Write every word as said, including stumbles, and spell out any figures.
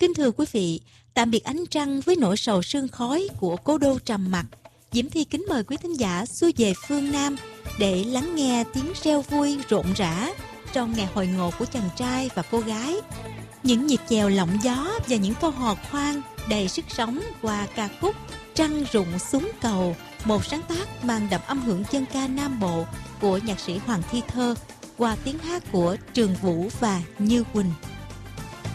Kính thưa quý vị, tạm biệt ánh trăng với nỗi sầu sương khói của cố đô trầm mặc. Diễm Thi kính mời quý thính giả xuôi về phương Nam để lắng nghe tiếng reo vui rộn rã trong ngày hội ngộ của chàng trai và cô gái. Những nhịp chèo lộng gió và những câu hò khoan đầy sức sống qua ca khúc Trăng rụng xuống cầu, một sáng tác mang đậm âm hưởng dân ca Nam Bộ của nhạc sĩ Hoàng Thi Thơ qua tiếng hát của Trường Vũ và Như Quỳnh.